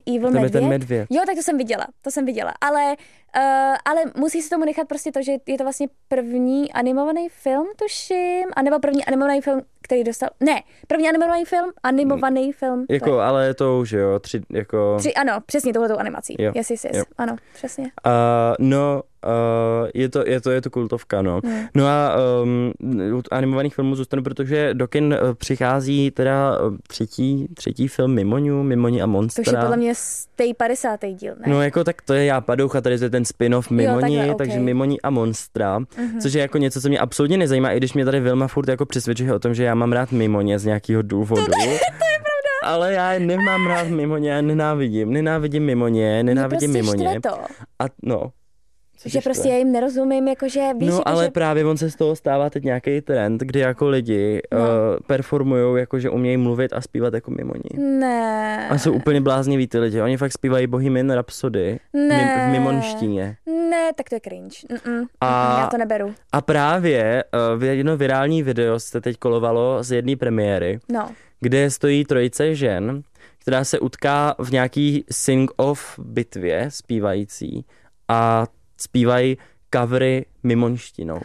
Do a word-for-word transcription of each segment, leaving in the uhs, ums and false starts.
Evil Tam medvěd. je ten medvěd. Jo, tak to jsem viděla, to jsem viděla, ale, uh, ale musí se tomu nechat prostě to, že je to vlastně první animovaný film, tuším, anebo první animovaný film, který dostal, ne, první animovaný film, animovaný film. Jako, to ale to už jo, tři, jako... Tři, ano, přesně touhletou animací, Jo, yes, yes, yes. jo. Ano, přesně. Uh, no, uh, je, to, je, to, je to kultovka, no. Hmm. No a um, u animovaných filmů zůstanu, protože do kin uh, přichází teda uh, třetí, třetí film Mimoniu, Mimoni a Monstra. To už je podle mě z té padesátý díl, ne? No jako tak to je Já padouch a tady je ten spin-off Mimoni, jo, takhle, takže okay. Mimoni a Monstra, uh-huh. což je jako něco, co mě absolutně nezajímá, i když mě tady Vilma furt jako přesvědčuje o tom, že já mám rád Mimoně z nějakého důvodu. To, to, je, to je pravda. Ale já nemám rád Mimoně, já nenávidím, nenávidím Mimoně, nenávidím mě prostě Mimoně. To. A no. Že prostě já jim nerozumím, jakože víš, No jako, ale že... právě on se z toho stává teď nějaký trend, kdy jako lidi no. uh, performujou, jakože umějí mluvit a zpívat jako Mimoni. Ne. A jsou úplně blázniví ty lidi. Oni fakt zpívají Bohemian Rhapsody ne. v mimonštině. Ne, tak to je cringe. Mm-mm. A, já to neberu. A právě uh, jedno virální video se teď kolovalo z jedné premiéry, no. kde stojí trojice žen, která se utká v nějaký sing-off bitvě zpívající a zpívají covery mimonštinou.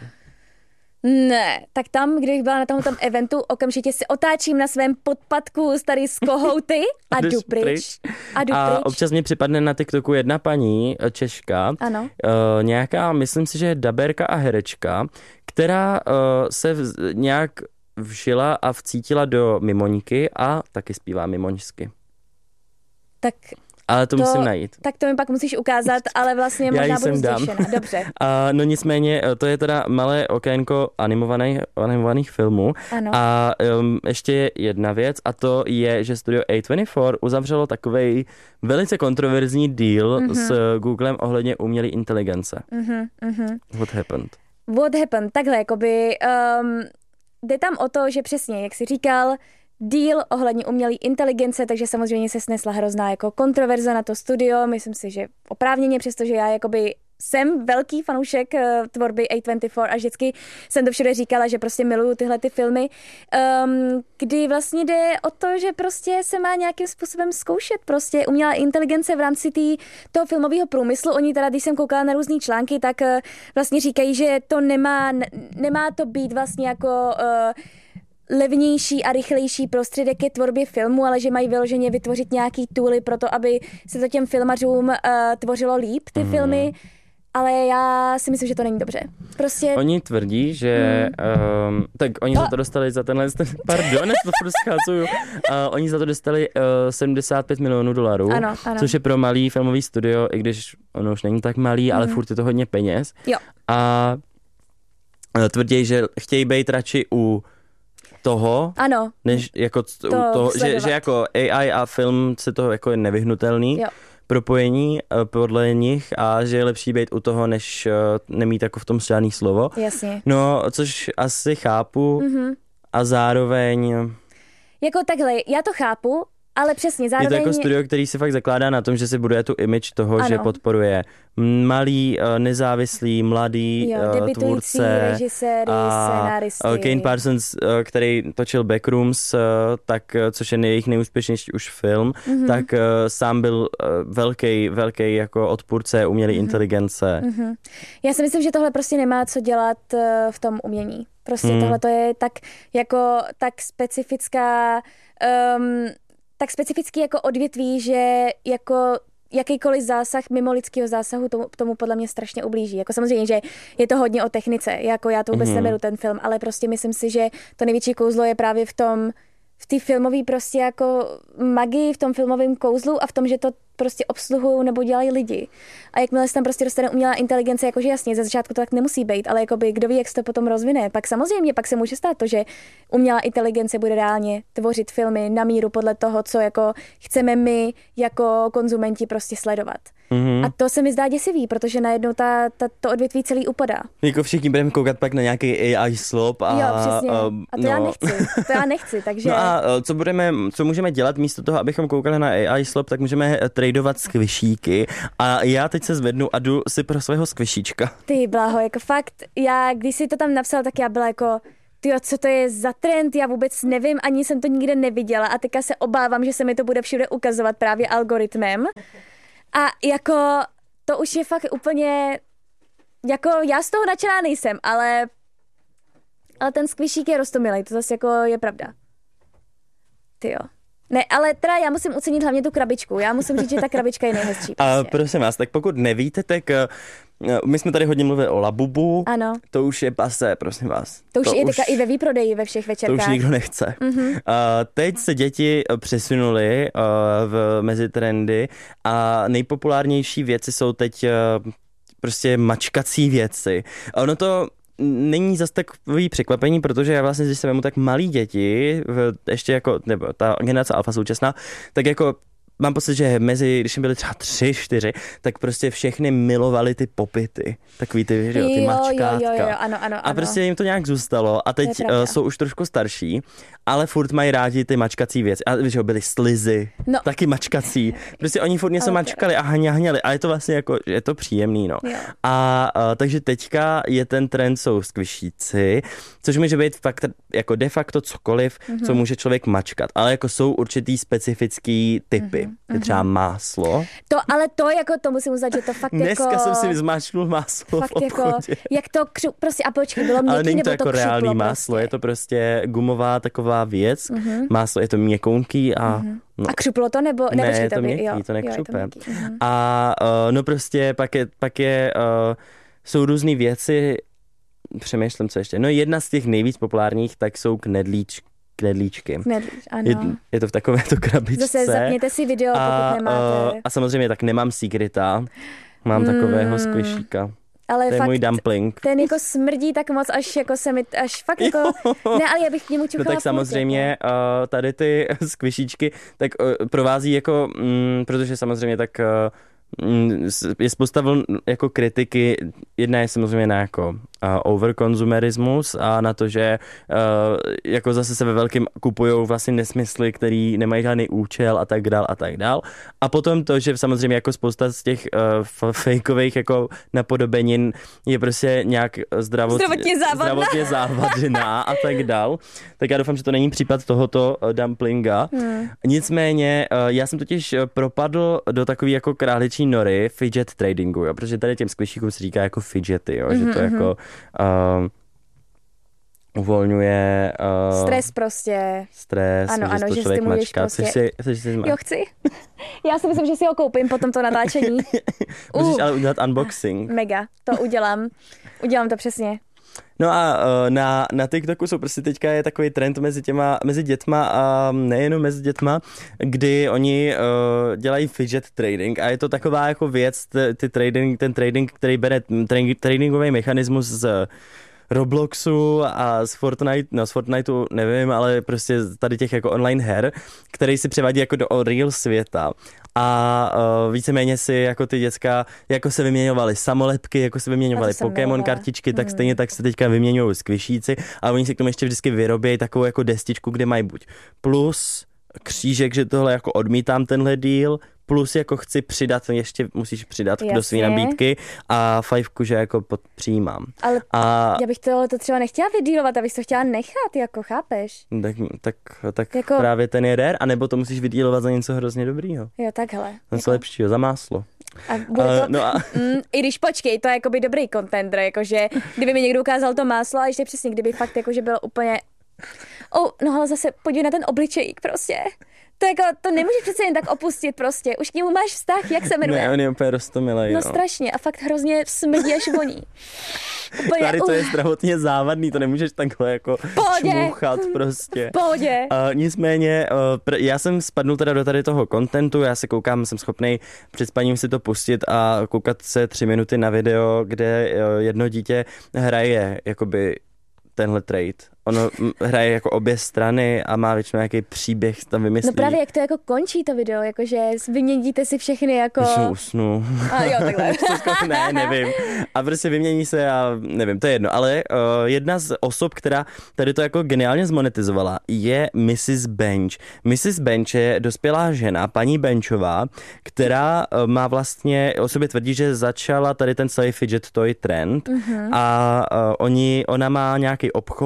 Ne, tak tam, kdybych byla na tomto eventu, okamžitě si otáčím na svém podpadku starý z kohouty a, a jdu pryč. pryč. A jdu a pryč. občas mi připadne na TikToku jedna paní, Češka, ano. Uh, nějaká, myslím si, že je daberka a herečka, která uh, se v, nějak vžila a vcítila do mimoňky a taky zpívá mimoňsky. Tak... Ale to, to musím najít. Tak to mi pak musíš ukázat, ale vlastně možná budu zděšená. Dobře. A, no nicméně, to je teda malé okénko animovaných, animovaných filmů. Ano. A um, ještě jedna věc, a to je, že Studio A dvacet čtyři uzavřelo takovej velice kontroverzní deal mm-hmm. s Googlem ohledně umělé inteligence. Mm-hmm, mm-hmm. What happened? What happened? Takhle, jakoby, um, jde tam o to, že přesně, jak jsi říkal, deal ohledně umělé inteligence, takže samozřejmě se snesla hrozná jako kontroverze na to studio, myslím si, že oprávněně, přestože já jakoby jsem velký fanoušek uh, tvorby A dvacet čtyři a vždycky jsem to všude říkala, že prostě miluju tyhle ty filmy, um, kdy vlastně jde o to, že prostě se má nějakým způsobem zkoušet prostě umělá inteligence v rámci tý, toho filmového průmyslu. Oni teda, když jsem koukala na různý články, tak uh, vlastně říkají, že to nemá, nemá to být vlastně jako... Uh, levnější a rychlejší prostředek ke tvorbě filmu, ale že mají vyloženě vytvořit nějaký tooly pro to, aby se to těm filmařům uh, tvořilo líp, ty mm. filmy, ale já si myslím, že to není dobře. Prostě... Oni tvrdí, že... Mm. Um, tak oni oh. za to dostali za tenhle... Pardon, to furt scházuju. Uh, oni za to dostali uh, sedmdesát pět milionů dolarů, ano, ano. což je pro malý filmový studio, i když ono už není tak malý, mm. ale furt je to hodně peněz. Jo. A uh, tvrdí, že chtějí být radši u toho, ano, než jako to, to toho, že, že jako A I a film se toho jako je nevyhnutelný jo. propojení uh, podle nich a že je lepší být u toho, než uh, nemít jako v tom žádný slovo. Jasně. No, což asi chápu mm-hmm. a zároveň... Jako takhle, já to chápu, ale přesně, zároveň... Je to jako studio, který se fakt zakládá na tom, že si buduje tu image toho, ano. že podporuje malý, nezávislý, mladý jo, uh, tvůrce. režiséry, a scenáristy. Uh, Kane Parsons, uh, který točil Backrooms, uh, tak, což je jejich nejúspěšnější už film, mm-hmm. tak uh, sám byl uh, velký, velký jako odpůrce umělé mm-hmm. inteligence. Mm-hmm. Já si myslím, že tohle prostě nemá co dělat uh, v tom umění. Prostě mm. tohle to je tak jako tak specifická... Um, tak specifický jako odvětví, že jako jakýkoliv zásah mimo lidského zásahu tomu, tomu podle mě strašně ublíží. Jako samozřejmě, že je to hodně o technice, jako já to vůbec mm-hmm. neberu ten film, ale prostě myslím si, že to největší kouzlo je právě v tom, v té filmové prostě jako magii, v tom filmovém kouzlu a v tom, že to prostě obsluhují nebo dělají lidi. A jakmile se tam prostě dostane umělá inteligence, jakože jasně, ze začátku to tak nemusí být, ale jakoby kdo ví, jak se to potom rozvine. Pak samozřejmě, pak se může stát to, že umělá inteligence bude reálně tvořit filmy na míru podle toho, co jako chceme my jako konzumenti prostě sledovat. Mm-hmm. A to se mi zdá děsivý, protože najednou ta, ta, to odvětví celý upadá. Jako všichni budeme koukat pak na nějaký A I slop a... Jo, přesně. A to no. já nechci. To já nechci, takže... No a co budeme, co můžeme dělat místo toho, abychom koukali na A I slop, tak můžeme tradovat skvišíky a já teď se zvednu a jdu si pro svého skvišíčka. Ty bláho, jako fakt, já, když si to tam napsal, tak já byla jako... tyjo, co to je za trend, já vůbec nevím, ani jsem to nikde neviděla a teďka se obávám, že se mi to bude všude ukazovat právě algoritmem. A jako to už je fakt úplně, jako já z toho nadšená nejsem, ale, ale ten skvišík je roztomilej, to zase jako je pravda. Tyjo. Ne, ale teda já musím ocenit hlavně tu krabičku. Já musím říct, že ta krabička je nejhezčí. Prostě. A prosím vás, tak pokud nevíte, tak uh, my jsme tady hodně mluvili o Labubu. Ano. To už je pasé, prosím vás. To už to je už, i ve výprodeji ve všech večerkách. To už nikdo nechce. Mm-hmm. Uh, teď se děti přesunuly uh, v mezi trendy a nejpopulárnější věci jsou teď uh, prostě mačkací věci. Ono to není zase takový překvapení, protože já vlastně, když se vemu tak malí děti, ještě jako, nebo ta generace alfa současná, tak jako mám pocit, že mezi, když jim byli třeba tři, čtyři, tak prostě všechny milovali ty popity. Takový ty, že jo, ty mačkátka. Jo, jo, jo, ano, ano, a prostě jim to nějak zůstalo a teď uh, jsou už trošku starší, ale furt mají rádi ty mačkací věci. A víš, jo, byly slizy, no. Taky mačkací. Prostě oni furt něco mačkali a haňali a je to vlastně jako, je to příjemný, no. Jo. A uh, takže teďka je ten trend, jsou skvišíci, což může být fakt jako de facto cokoliv, mm-hmm. co může člověk mačkat, ale jako jsou určitý specifický typy. Mm-hmm. Je třeba máslo. To, ale to jako, to musím uznat, že to fakt Dneska jako... Dneska jsem si zmáčknul máslo fakt v obchodě. Jako, jak to křu... prostě, a počkej, bylo měkký, ale není to nebo jako to reálný křuplo máslo, prostě. Je to prostě gumová taková věc. Mm-hmm. Máslo je to měkounký a... Mm-hmm. No. A křuplo to, nebo... Ne, nebo je to měkký, jo, to nekřupe. Jo, to mm-hmm. A uh, no prostě pak je, pak je uh, jsou různý věci, přemýšlím, co ještě. No jedna z těch nejvíc populárních, tak jsou knedlíčky. Knedlíčky. Knedlíč, ano. Je, je to v takovéto krabičce. Zase zapněte si video, a, pokud nemáte. Uh, a samozřejmě tak nemám Secreta, mám mm. takového skvišíka. Ale to je fakt, můj dumpling. Ten jako smrdí tak moc, až jako se mi, až fakt jako, ne, ale já bych k němu čuchala. No tak samozřejmě uh, tady ty skvišíčky tak uh, provází jako, mm, protože samozřejmě tak uh, je spousta vln jako kritiky, jedna je samozřejmě na jako uh, overkonzumerismus a na to, že uh, jako zase se ve velkým kupujou vlastně nesmysly, který nemají žádný účel a tak dál a tak dál. A potom to, že samozřejmě jako spousta z těch uh, fejkových jako napodobenin je prostě nějak zdravot, zdravotně, zdravotně závadná a tak dál. Tak já doufám, že to není případ tohoto uh, dumplinga. Hmm. Nicméně uh, já jsem totiž propadl do takový jako králičí nory fidget tradingu, jo, protože tady těm skvišíkům se říká jako fidgety, jo, mm-hmm. že to jako uh, uvolňuje uh, stres prostě. Stres, ano, že ano, to že člověk mačká. prostě. Chceš si, chceš si jo, chci. Já si myslím, že si ho koupím po tomto natáčení. Můžeš uh, ale udělat unboxing. Mega, to udělám. Udělám to přesně. No a uh, na, na TikToku jsou prostě teďka je takový trend mezi těma, mezi dětma a nejenom mezi dětma, kdy oni uh, dělají fidget trading a je to taková jako věc, ty, ty trading, ten trading, který bere trading, tradingový mechanismus z Robloxu a z Fortnite, no z Fortniteu nevím, ale prostě tady těch jako online her, který si převádí jako do real světa. A uh, víceméně si jako ty děcka jako se vyměňovaly samolepky, jako se vyměňovaly Pokémon kartičky, tak hmm. stejně tak se teďka vyměňují skvišíci a oni si k tomu ještě vždycky vyrobějí takovou jako destičku, kde mají buď plus křížek, že tohle jako odmítám tenhle deal, plus jako chci přidat, ještě musíš přidat Jasně. do své nabídky a fajfku, že jako pod, přijímám. Ale a já bych tohle to třeba nechtěla vydílovat, abych to chtěla nechat, jako chápeš? Tak, tak, tak jako... právě ten je rare, anebo to musíš vydílovat za něco hrozně dobrýho. Jo, takhle. Něco jako... lepšího, za máslo. A bude to, uh, no a... mm, i když počkej, to je jakoby dobrý contender, jakože kdyby mi někdo ukázal to máslo a ještě přesně, kdyby fakt jakože bylo úplně... Oh, no ale zase podívej na ten obličejík prostě. To jako, to nemůžeš přece jen tak opustit prostě. Už k němu máš vztah, jak se jmenuje? Ne, on je úplně roztomilej. No, no strašně a fakt hrozně smrdí až voní. Úplně, tady to uh. je zdravotně závadný, to nemůžeš takhle jako čmuchat prostě. V pohodě. Uh, nicméně, uh, pr- já jsem spadnul teda do tady toho contentu, já se koukám, jsem schopnej před spaním si to pustit a koukat se tři minuty na video, kde uh, jedno dítě hraje jakoby tenhle trade. Ono hraje jako obě strany a má většinou nějaký příběh, tam vymyslí. No právě jak to jako končí to video, jakože vyměníte si všechny jako... Většinou usnu. A jo, takhle. ne, nevím. A prostě vymění se a nevím, to je jedno. Ale uh, jedna z osob, která tady to jako geniálně zmonetizovala, je missus Bench. missus Bench je dospělá žena, paní Benchová, která uh, má vlastně, o sobě tvrdí, že začala tady ten celý fidget toy trend mm-hmm. a uh, oni, ona má nějaký obchod,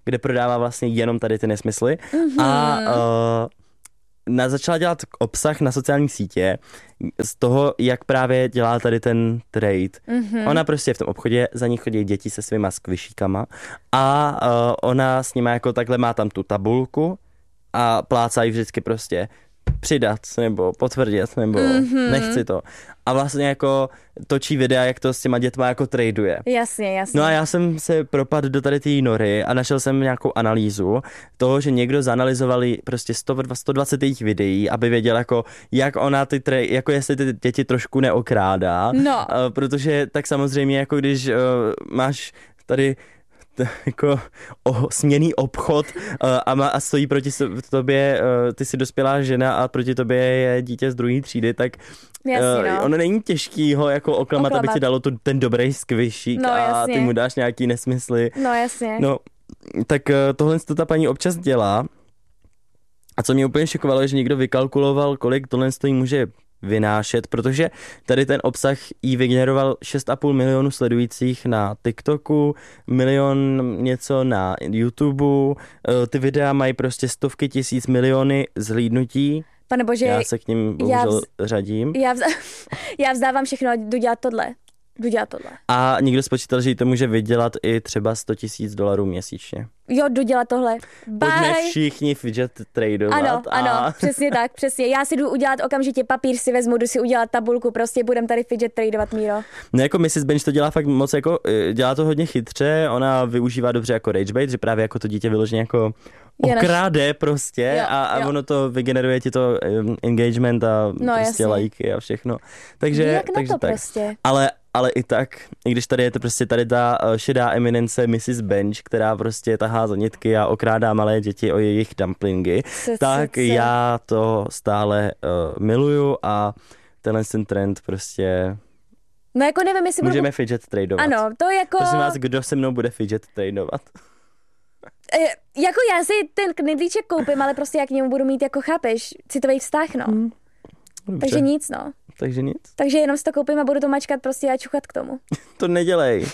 kde prodává vlastně jenom tady ty nesmysly. Mm-hmm. A uh, na, začala dělat obsah na sociální sítě z toho, jak právě dělá tady ten trade. Mm-hmm. Ona prostě v tom obchodě, za ní chodí děti se svýma squishykama a uh, ona s nima jako takhle má tam tu tabulku a plácají vždycky prostě přidat, nebo potvrdit, nebo mm-hmm. nechci to. A vlastně jako točí videa, jak to s těma dětma jako traduje. Jasně, jasně. No a já jsem se propadl do tady té nory a našel jsem nějakou analýzu toho, že někdo zanalyzovali prostě sto, sto dvacet jejich videí, aby věděl jako, jak ona ty trade, jako jestli ty děti trošku neokrádá. No. Uh, protože tak samozřejmě jako když uh, máš tady jako o, směnný obchod uh, a, má, a stojí proti tobě, uh, ty jsi dospělá žena a proti tobě je dítě z druhé třídy, tak jasně, no. uh, ono není těžký ho jako oklamat, oklamat. aby ti dalo tu, ten dobrý squishyk no, a ty mu dáš nějaký nesmysly. No jasně. No, tak uh, tohle to ta paní občas dělá a co mě úplně šokovalo, je, že někdo vykalkuloval, kolik tohle jí může vynášet, protože tady ten obsah jí vygeneroval šest a půl milionu sledujících na TikToku, milion něco na YouTubeu, ty videa mají prostě stovky tisíc, miliony zhlídnutí. Pane bože, já se k ním bohužel vz... řadím. Já, vz... já vzdávám všechno a jdu dělat tohle. Jdu dělat tohle. A někdo spočítal, že jí to může vydělat i třeba sto tisíc dolarů měsíčně. Jo, jdu dělat tohle. Bye. Pojďme všichni fidget tradovat. Ano, a... ano, přesně tak, přesně. Já si jdu udělat okamžitě papír, si vezmu, jdu si udělat tabulku, prostě budem tady fidget tradovat, Míro. No jako missus Bench to dělá fakt moc jako, dělá to hodně chytře, ona využívá dobře jako rage bait, že právě jako to dítě vyloženě jako okráde prostě jo, a, a jo. ono to vygeneruje ti to um, engagement a no, prostě jasně. lajky a všechno. Takže, jak takže na to tak. prostě. Ale Ale i tak, i když tady je to prostě tady ta šedá eminence missus Bench, která prostě tahá za nitky a okrádá malé děti o jejich dumplingy, C- tak c- c- já to stále uh, miluju a tenhle ten trend prostě... No jako nevím, jestli můžeme budu... fidget tradovat. Ano, to jako... Prosím vás, kdo se mnou bude fidget tradovat? E, jako já si ten knedlíček koupím, ale prostě jak k němu budu mít, jako chápeš, citový vztah, no. Hmm. Takže nic, no. Takže nic. Takže jenom si to koupím a budu to mačkat prostě a čuchat k tomu. To nedělej.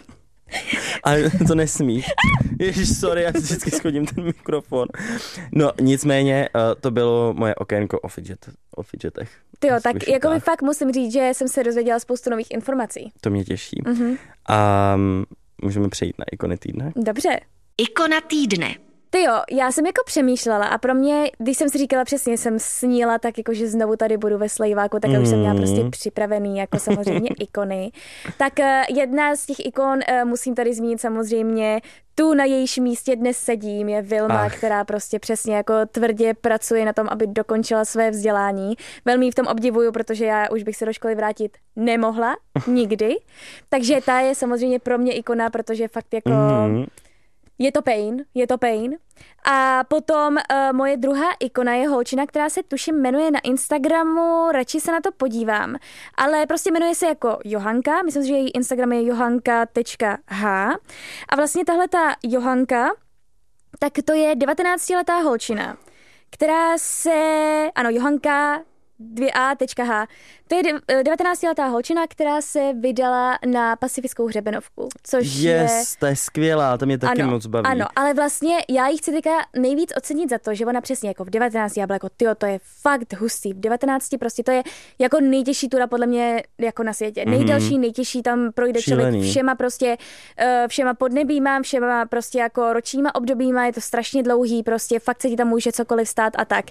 Ale to nesmíš. Ježiš, sorry, já si vždycky schodím ten mikrofon. No, nicméně, uh, to bylo moje okénko o, fidget, o fidgetech. Tyjo, tak jako mi fakt musím říct, že jsem se dozvěděla spoustu nových informací. To mě těší. Mm-hmm. A um, můžeme přejít na ikony týdne? Dobře. Ikona týdne. Ty jo, já jsem jako přemýšlela a pro mě, když jsem si říkala přesně, jsem sníla tak jako, že znovu tady budu ve Slejváku, tak mm. už jsem měla prostě připravený jako samozřejmě ikony. Tak jedna z těch ikon, musím tady zmínit samozřejmě, tu na jejíž místě dnes sedím, je Vilma, Ach. která prostě přesně jako tvrdě pracuje na tom, aby dokončila své vzdělání. Velmi v tom obdivuju, protože já už bych se do školy vrátit nemohla, nikdy. Takže ta je samozřejmě pro mě ikona, protože fakt jako... Mm. Je to pain, je to pain. A potom uh, moje druhá ikona je holčina, která se tuším jmenuje na Instagramu, radši se na to podívám, ale prostě jmenuje se jako Johanka, myslím si, že její Instagram je johanka tečka h a vlastně tahle ta Johanka, tak to je devatenáctiletá holčina, která se, ano, Johanka dvě a tečka h. To je devatenáctiletá holčina, která se vydala na pacifickou hřebenovku, což yes, je... Yes, to je skvělá, to mě taky ano, moc baví. Ano, ale vlastně já jí chci teďka nejvíc ocenit za to, že ona přesně jako v devatenácti, já byla jako tyjo, to je fakt hustý, v devatenácti prostě to je jako nejtěžší tura podle mě jako na světě. Mm-hmm. Nejdelší, nejtěžší, tam projde Šílený. Člověk všema prostě, uh, všema podnebíma, všema prostě jako ročníma obdobíma, je to strašně dlouhý, prostě fakt se ti tam může cokoliv stát a tak.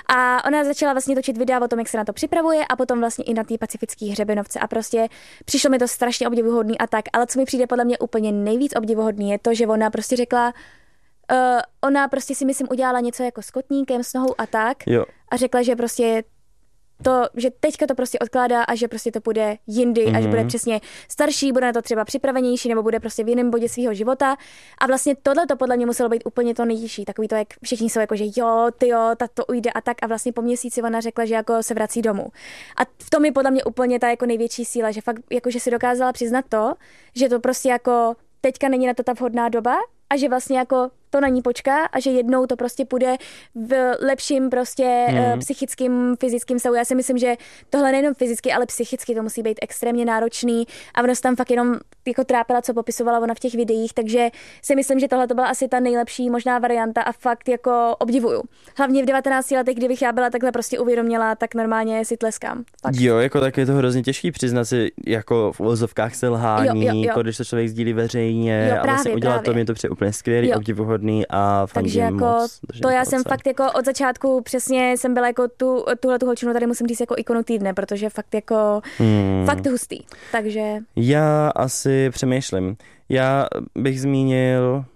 A ona začala vlastně točit videa o tom, jak se na to připravuje a potom vlastně i na té pacifické hřebenovce a prostě přišlo mi to strašně obdivuhodný a tak, ale co mi přijde podle mě úplně nejvíc obdivuhodný je to, že ona prostě řekla, uh, ona prostě si myslím udělala něco jako s kotníkem, s nohou a tak jo. a řekla, že prostě to, že teďka to prostě odkládá a že prostě to bude jindy mm-hmm. a že bude přesně starší, bude na to třeba připravenější nebo bude prostě v jiném bodě svého života a vlastně tohle to podle mě muselo být úplně to nejtěžší, takový to, jak všichni jsou jako, že jo, ty jo, tak to ujde a tak a vlastně po měsíci ona řekla, že jako se vrací domů. A v tom je podle mě úplně ta jako největší síla, že fakt jako, že si dokázala přiznat to, že to prostě jako teďka není na to ta vhodná doba a že vlastně jako to na ní počká a že jednou to prostě půjde v lepším prostě Hmm. uh, psychickým, fyzickým stavu. Já si myslím, že tohle nejenom fyzicky, ale psychicky to musí být extrémně náročný a ona se tam fakt jenom jako trápila, co popisovala ona v těch videích, takže si myslím, že tohle to byla asi ta nejlepší možná varianta a fakt jako obdivuju. Hlavně v devatenácti letech, kdybych já byla takhle prostě uvědomila, tak normálně si tleskám. Fakt. Jo, jako tak je to hrozně těžký přiznat si jako v uvozovkách selhání, Jo, jo, jo. jako když to člověk sdílí veřejně Jo, a vlastně právě, udělat právě. to, mě to přijde úplně skvělý, Jo. obdivuhodný a Takže fandím jako moc. držím to já palce. jsem fakt jako od začátku přesně jsem byla jako tu, tuhle tu holčinu tady musím říct jako ikonu týdne, protože fakt jako Hmm. fakt hustý. Takže Já asi přemýšlím. Já bych zmínil...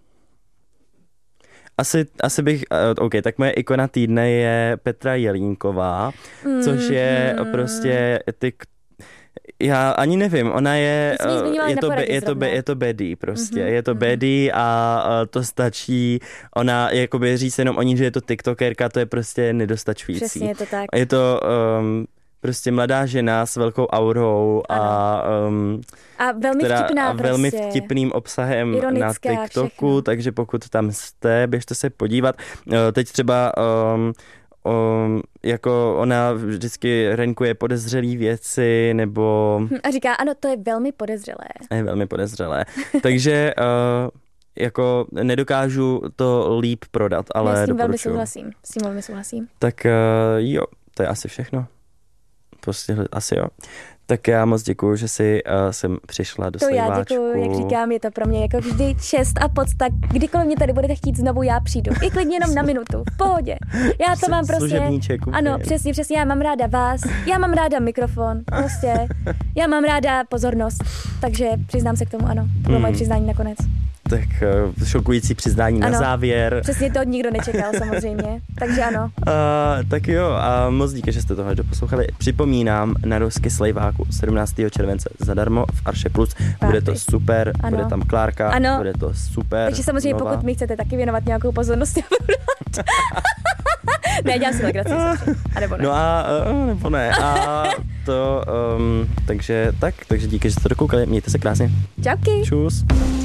Asi, asi bych, uh, OK, tak moje ikona týdne je Petra Jelínková, mm, což je mm. prostě ty, já ani nevím, ona je, Ty jsi ji zmiňovala je na to, poradě je to, zrovna. je to baddie prostě, Mhm, je to mhm. baddie a uh, to stačí, ona jakoby říct jenom o ní, že je to tiktokerka, to je prostě nedostačující. přesně je to tak. Je to um, prostě mladá žena s velkou aurou a, um, A velmi která, vtipná a velmi prostě. vtipným obsahem Ironická, na TikToku, všechno. takže pokud tam jste, běžte se podívat. Uh, Teď třeba um, um, jako ona vždycky rankuje podezřelý věci, nebo Hm, A říká, ano, to je velmi podezřelé. je velmi podezřelé. Takže uh, jako nedokážu to líp prodat, ale Já s tím velmi doporučuju. souhlasím. S tím velmi souhlasím. Tak uh, jo, to je asi všechno. Prostě asi jo. Tak já moc děkuju, že jsi uh, sem přišla do To já Slejváčku. děkuju, jak říkám, je to pro mě jako vždy čest a podsta. Kdykoliv mě tady budete chtít znovu, já přijdu. I klidně jenom na minutu, v pohodě. Já to mám prostě... Služebníček úplně. Ano, přesně, přesně, já mám ráda vás, já mám ráda mikrofon, prostě. Já mám ráda pozornost, takže přiznám se k tomu, ano. To bylo Hmm. moje přiznání nakonec. Tak uh, šokující přiznání Ano. na závěr. Přesně to nikdo nečekal samozřejmě, takže ano. Uh, tak jo, a moc díky, že jste tohle doposlouchali. Připomínám na rozky Slejváku sedmnáctého července zadarmo v Arše Plus. Bude to super, Ano. bude tam Klárka, Ano. bude to super. Takže samozřejmě znova. pokud mi chcete taky věnovat nějakou pozornost, já budu rád. Ne, dělám si legraci, samozřejmě. A nebo ne. No a uh, nebo ne. A to, um, takže tak, takže díky, že jste to dokoukali. Mějte se krásně. Čauky. Čus.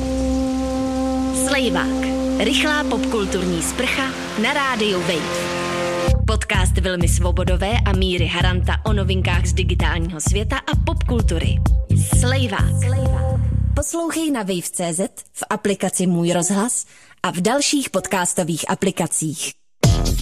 Slejvák. Rychlá popkulturní sprcha na rádiu Wave. Podcast Vilmy Svobodové a Míry Haranta o novinkách z digitálního světa a popkultury. Slejvák. Poslouchej na wave tečka cé zet, v aplikaci Můj rozhlas a v dalších podcastových aplikacích.